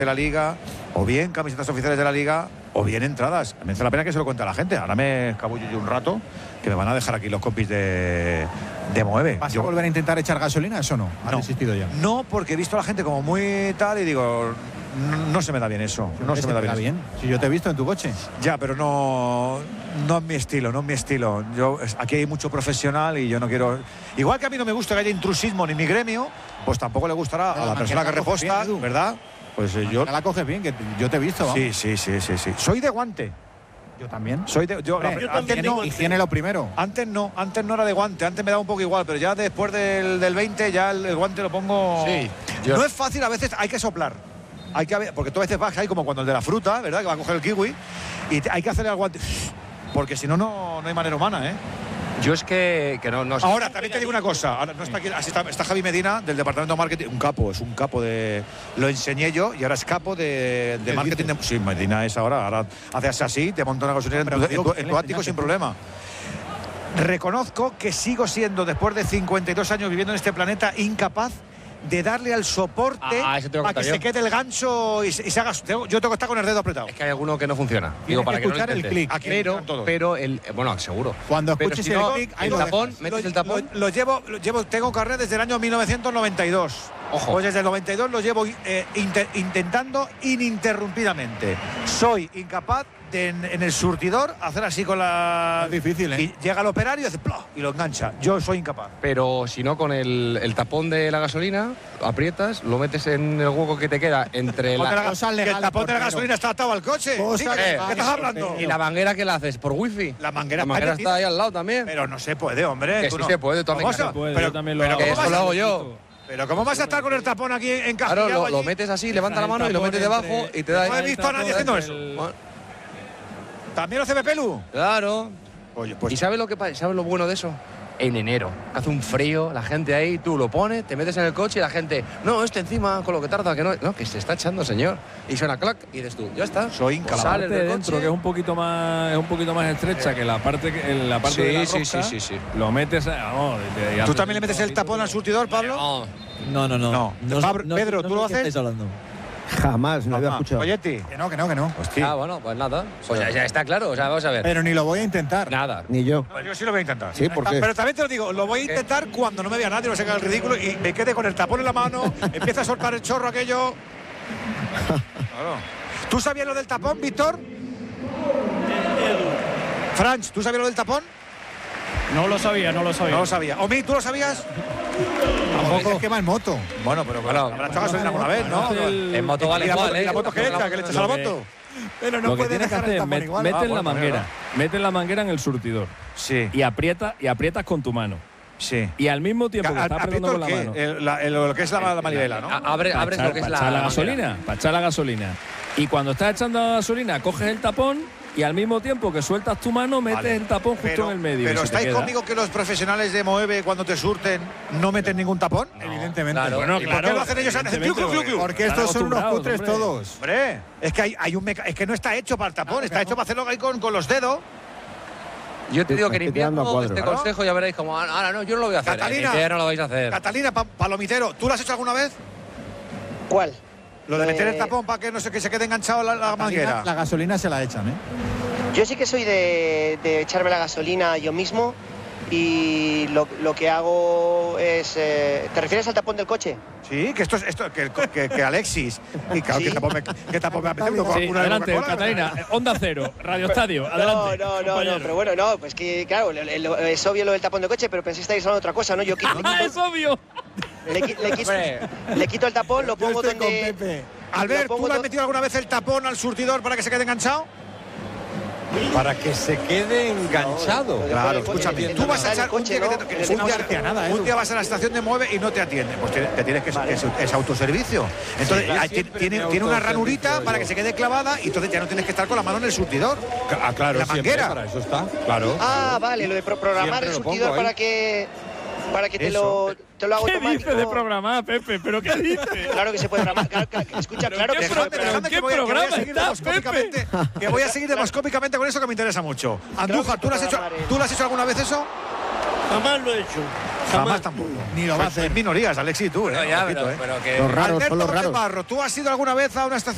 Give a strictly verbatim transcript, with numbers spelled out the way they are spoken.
de la Liga, o bien camisetas oficiales de la Liga, o bien entradas. Me hace la pena que se lo cuente a la gente. Ahora me escabullo yo un rato, que me van a dejar aquí los compis de, de Moeve. ¿Vas yo, a volver a intentar echar gasolina? ¿Eso no? ¿Ha no, desistido ya? No, porque he visto a la gente como muy tal y digo, no, no se me da bien eso. No se me da bien, bien. Si yo te he visto en tu coche. Ya, pero no, no es mi estilo, no es mi estilo. Yo, aquí hay mucho profesional y yo no quiero... Igual que a mí no me gusta que haya intrusismo ni mi gremio, pues tampoco le gustará a la persona que reposta, ¿verdad? Pues eh, yo... la coges bien, que yo te he visto. ¿Vamos? Sí, sí, sí, sí, sí. Soy de guante. Yo también. Soy de, yo, Hombre, la, antes no, higiene lo primero. Antes no, antes no era de guante, antes me daba un poco igual, pero ya después del, del veinte ya el, el guante lo pongo... Sí. Yo... No es fácil, a veces hay que soplar. Hay que, porque tú a veces vas ahí como cuando el de la fruta, ¿verdad? Que va a coger el kiwi y te, hay que hacerle al guante. Porque si no, no hay manera humana, ¿eh? Yo es que, que no, no sé. Ahora, también te digo una cosa. Ahora no está aquí, así está, está Javi Medina, del departamento de marketing. Un capo, es un capo de... Lo enseñé yo y ahora es capo de, de marketing. De, sí, Medina es ahora. Ahora haces así, te monta una gasolinera en, en, tu, en tu ático sin problema. Reconozco que sigo siendo, después de cincuenta y dos años viviendo en este planeta, incapaz de darle al soporte ah, para que yo. se quede el gancho y, y se haga. Tengo, yo tengo que estar con el dedo apretado. Es que hay alguno que no funciona. Digo, para que escuchar no el clic. Pero, pero el, bueno, seguro. Cuando pero escuches si el no, clic, el tapón, metes lo, el tapón. Lo, lo llevo, lo llevo, tengo carnet desde el año mil novecientos noventa y dos. Ojo. Pues desde el noventa y dos lo llevo eh, inter, intentando ininterrumpidamente. Soy incapaz de en, en el surtidor hacer así con la. Es difícil, ¿eh? Y llega el operario y hace ¡plof! Y lo engancha. Yo soy incapaz. Pero si no, con el, el tapón de la gasolina, aprietas, lo metes en el hueco que te queda entre la. la cosa legal, el tapón de la gasolina está atado al coche. Sí, ¿qué, ¿Qué estás hablando? ¿Y la manguera qué la haces? ¿Por wifi? La manguera, la manguera está ahí al lado también. Pero no se puede, hombre. Que tú sí no. se puede, tú también. Se puede, pero, yo también lo pero hago. Que eso lo hago yo. Pero ¿cómo vas a estar con el tapón aquí encajillado? Claro, lo, allí? lo metes así, levanta la mano y lo metes debajo entre, y te da. No he visto a nadie haciendo eso. El... ¿También lo hace Pepelu? Claro. Oye, pues. ¿Y sabes lo que pasa? ¿Sabes lo bueno de eso? En enero, que hace un frío, la gente ahí, tú lo pones, te metes en el coche y la gente, no, este encima, con lo que tarda, que no, no, que se está echando, señor. Y suena clac y dices tú, ya está. Soy incapaz. Sales de del dentro, coche. que es un poquito más, es un poquito más estrecha que la parte, que, la parte Sí, de la sí, rosca, sí, sí, sí. lo metes, vamos, y te- ¿Tú también le metes el tapón al surtidor, Pablo? No. No, no, no. No. no, Pablo, no Pedro, no ¿tú sé lo de qué haces? estáis hablando. Jamás, no había Ah, escuchado. Oyetti. Que no, que no, que no. Ah, bueno, pues nada. Pues ya, ya está claro, o sea, vamos a ver. Pero ni lo voy a intentar. Nada. Ni yo. No, yo sí lo voy a intentar. Sí, ¿por qué? Pero también te lo digo, lo voy a intentar cuando no me vea nadie, no se haga el ridículo y me quede con el tapón en la mano, empieza a soltar el chorro aquello. Claro. ¿Tú sabías lo del tapón, Víctor? Franz, ¿tú sabías lo del tapón? No lo sabía, no lo sabía. No lo sabía. Omi, ¿tú lo sabías? Tampoco es que va en moto. Bueno, pero Bueno, habrá echado gasolina alguna vez, ¿no? el- En moto vale ¿Y la igual, moto- ¿eh? ¿Y la moto que echa? ¿Que le echas a la Lo que- moto? Pero no lo que puede tienes que dejar hacer el es tapón met- igual. mete Ah, en la bueno, manguera, venga. mete en la manguera en el surtidor Sí, y aprieta y aprietas con tu mano. sí. Y al mismo tiempo que ¿A- estás aprieto apretando con la el mano. qué? El- la- el- lo que es la, la manivela, ¿no? A- Abre, Para abres echar, lo que es para la, echar la manguera. gasolina, para echar la gasolina. Y cuando estás echando la gasolina, coges el tapón y al mismo tiempo que sueltas tu mano, metes Vale. el tapón justo Pero- en el medio. Pero y se te ¿estáis queda. conmigo que los profesionales de Moeve, cuando te surten, no meten ningún tapón? Evidentemente. Claro. Bueno, ¿Y claro, por qué lo hacen ellos antes? evidentemente, Clu, clu, clu, clu. Porque Están estos son unos acostumbrados, cutres hombre. todos. Hombre, es que hay, hay un meca- es que no está hecho para el tapón, está hecho para hacerlo ahí con, con los dedos. Yo te digo que en Estoy tirando a invierno cuadro. este Claro. consejo ya veréis como, ahora no, yo no lo voy a hacer. Catalina. En invierno lo vais a hacer. Catalina, pa- palomitero, ¿tú lo has hecho alguna vez? ¿Cuál? Lo de meter el Eh, tapón para que no sé que se quede enganchado la, la manguera. La gasolina se la echan, ¿eh? Yo sí que soy de, de echarme la gasolina yo mismo y lo, lo que hago es... eh, ¿te refieres al tapón del coche? Sí, que esto es esto que, que, que Alexis y claro, Sí. que tapón me, que tapón me apetece uno con Sí, una de adelante, Coca-Cola, Catalina. ¿verdad? Onda Cero, Radio Estadio, No, adelante. no, no, compañero. no, pero bueno, no, pues que claro, lo- lo- es obvio lo del tapón del coche, pero pensé que estáis hablando de otra cosa, ¿no? Yo quito, le, ¡Ah, es quito, obvio! le, qui- le quito, Hombre. le quito el tapón, lo Yo pongo estoy con donde... Pepe. Albert, lo ¿tú pongo le has do- metido alguna vez el tapón al surtidor para que se quede enganchado? Para que se quede enganchado. No, Claro, el coche, escúchame, el- tú vas a el echar un coche, día, que ¿no? te- que- El un coche día- no hacía nada, un día vas a la estación de Mueve y no te atienden. Pues te, te tienes que Vale. es, es autoservicio. Entonces Sí, hay- siempre tiene, me tiene una autoservicio ranurita para yo. que se quede clavada y entonces ya no tienes que estar con la mano en el surtidor. Ah, claro, La siempre, manguera. para eso está, claro. Ah, vale, lo de pro- programar Siempre el lo pongo surtidor ahí. para que, para que te Eso. lo, te lo hago ¿Qué automático. dices de programar, Pepe? ¿Pero qué dices? Claro que se puede programar. Claro, claro, escucha, ¿Pero claro qué que se pro- puede pero programar. en qué que voy, a- que voy a programa seguir estás, demoscópicamente, que voy a seguir demoscópicamente con eso que me interesa mucho. Andújar, ¿tú lo has hecho, ¿tú lo has hecho alguna vez eso? Jamás lo he hecho. Jamás tampoco. Ni lo va a Pues hacer. en minorías, Alexis, tú, ¿eh? No, ya, Ojito, pero, ¿eh? pero que... Los raros, Alberto son los raros. Barro, ¿tú has ido alguna vez a una estación